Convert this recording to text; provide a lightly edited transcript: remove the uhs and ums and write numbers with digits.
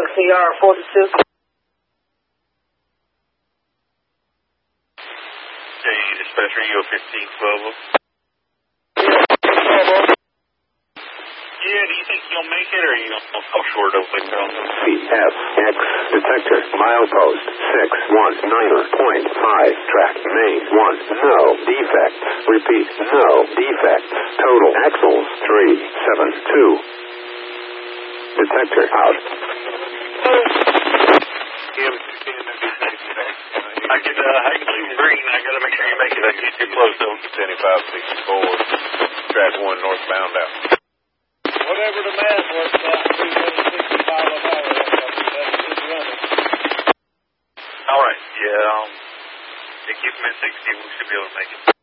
CR42. Okay, dispatcher, you 1512. Yeah, do you think you'll make it, or are you going to fall short of it? CFX detector, milepost 619.5, track main 1, no defects. Repeat, no defects. Total axles 372. Detector out. I can leave green. I got to make sure you make it. I get too close, though. 7564, track 1 northbound out. Whatever the math works out, 265 an hour, that's good running. All right, yeah, keep them at 60. We should be able to make it.